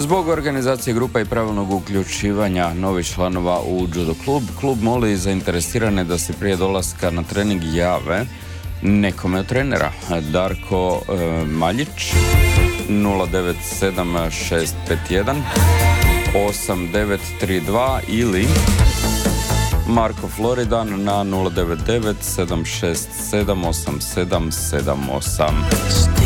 Zbog organizacije grupa i pravilnog uključivanja novih članova u judo klub moli zainteresirane da se prije dolaska na trening jave nekome od trenera. Darko Maljić 097651 8932 ili Marko Floridan na 099 767 8778.